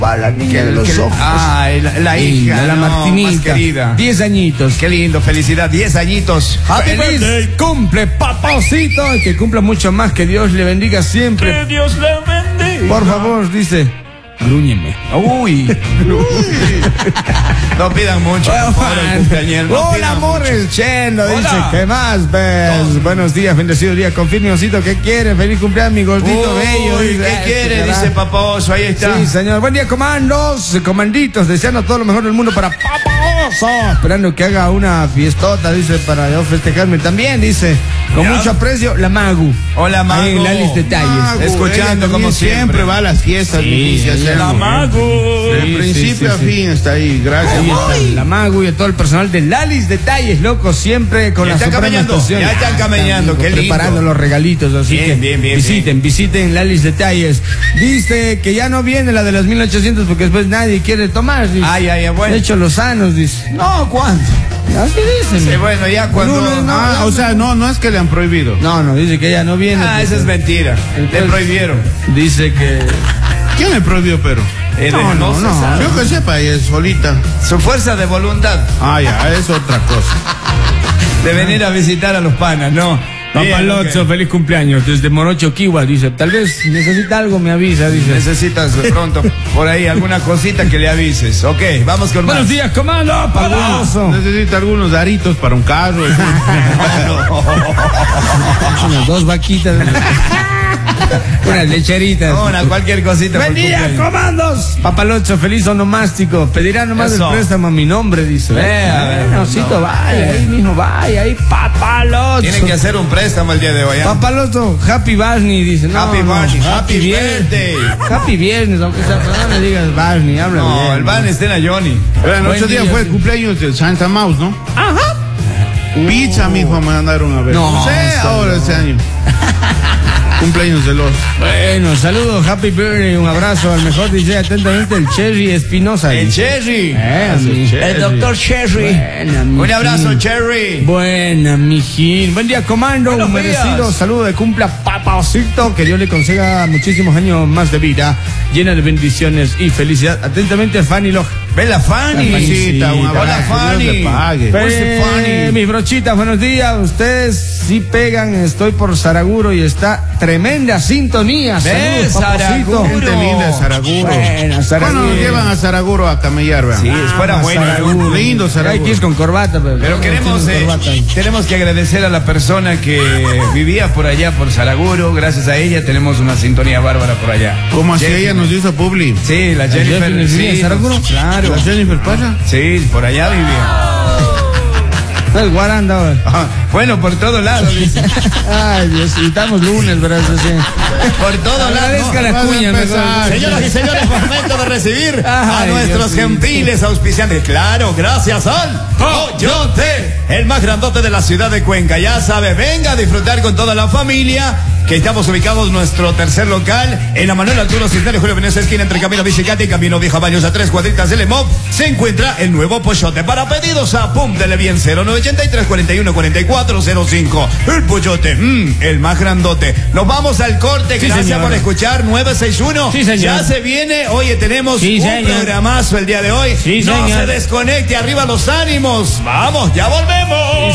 la niña de los ojos. Ay, la hija, la Martinita, más querida. 10 añitos. Qué lindo, felicidad, 10 añitos. Happy birthday, cumple, papacito, y que cumpla mucho más, que Dios le bendiga siempre. Que Dios le bendiga. Por favor, dice, grúñeme. Uy. No pidan mucho. Hola, amor, el Chelo, dice, ¿qué más ves? Buenos días, bendecido día, confirme, osito, ¿qué quiere? Feliz cumpleaños, mi gordito bello. Dice, ¿qué quiere? Dice Papaoso, ahí está. Sí, señor. Buen día, comanditos, deseando todo lo mejor del mundo para Papaoso. Esperando que haga una fiestota, dice, para yo festejarme también, dice, con mucho aprecio, la Magu. Hola, Magu. Ahí en Lalis Detalles. Magu, escuchando como siempre va a las fiestas, la Magu. De principio a fin está ahí, gracias. La Magu y a todo el personal de Lalis Detalles, loco, siempre con ya las están caminando, ya están caminando, qué lindo. Preparando los regalitos, así que visiten Lalis Detalles. Dice que ya no viene la de las 1800 porque después nadie quiere tomar, dice. Bueno. De hecho, los sanos, dice. No, ¿cuándo? Así dicen. Sí, bueno, ya cuando... o sea, no es que le han prohibido. No, dice que ya no viene. Esa es mentira. Le prohibieron. Dice que... ¿Quién le prohibió, pero? No. Yo que sepa, ella es solita. Su fuerza de voluntad. Ya, es otra cosa. De venir a visitar a los panas, ¿no? Papalocho, feliz cumpleaños desde Morocho, Kiwa, dice, tal vez necesita algo, me avisa, dice. Necesitas de pronto por ahí alguna cosita que le avises. Ok, vamos con más. Buenos días, comando, Paloso. Necesita algunos aritos para un carro. Unas 2 vaquitas. Unas lecheritas. Cualquier cosita. Buen día, comandos. Papalocho, feliz onomástico. Pedirá nomás el préstamo a mi nombre, dice. Osito, vaya ahí, mijo, vaya ahí, Papalocho. Tienen que hacer un préstamo el día de hoy. Papalocho, Happy Barney, dice. Happy Barney, Happy Birthday. Happy Viernes, aunque sea, no le digas Barney, habla bien. No, el Barney está en Johnny. El otro día fue el cumpleaños del Santa Mouse, ¿no? Ajá. Pizza, mijo, me mandaron a ver. No sé, ahora este año. Cumpleaños de los. Bueno, saludos, happy birthday, un abrazo al mejor DJ, atentamente el Cherry Espinosa. El Cherry. El doctor Cherry. Un abrazo, Cherry. Buena, mijín. Buen día, comando. Un merecido saludo de cumpla, Papacito. Que Dios le conceda muchísimos años más de vida, llena de bendiciones y felicidad. Atentamente, Fanny Loj. Ven la Fanny. Hola, Fanny. Fanny. Mis brochitas, buenos días. Ustedes sí pegan. Estoy por Saraguro y está tremenda sintonía. Saludos, Saraguro. Gente linda de Saraguro. Buena, Saraguro. Bueno, nos llevan a Saraguro a camellar, ¿verdad? Sí, fuera bueno. Lindo Saraguro. Hay que ir con corbata. Pero tenemos que agradecer a la persona que vivía por allá, por Saraguro. Gracias a ella tenemos una sintonía bárbara por allá. ¿Cómo así ella nos hizo publi? Sí, la Jennifer. Sí, Saraguro. Claro. ¿La Jennifer pasa? Sí, por allá vivía. El guaranda. Bueno, por todos lados, dice. Ay, Dios, y estamos lunes, ¿verdad? Sí. Por todos lados. Agradezca la cuña, Señoras y señores, momento de recibir a nuestros gentiles auspiciantes. Claro, gracias al Coyote, el más grandote de la ciudad de Cuenca. Ya sabe, venga a disfrutar con toda la familia, que estamos ubicados en nuestro tercer local, en la Manuel Arturo Cisneros, Julio Venezuela, esquina entre Camino Bicicata y Camino Vieja Baños, a 3 cuadritas del EMOP, se encuentra el nuevo Pollote. Para pedidos, apúntele bien, 0983 41 44 05. El Pollote, el más grandote. Nos vamos al corte, sí, gracias por escuchar, 961. Sí, señor. Ya se viene, oye, tenemos un programazo el día de hoy. Sí, no señor. se desconecte, arriba los ánimos. Vamos, ya volvemos.